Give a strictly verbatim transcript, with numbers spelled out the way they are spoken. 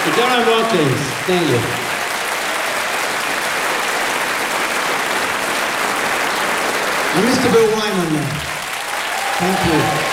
Darren Watkins, thank you. And Mister Bill Wyman there. Thank you.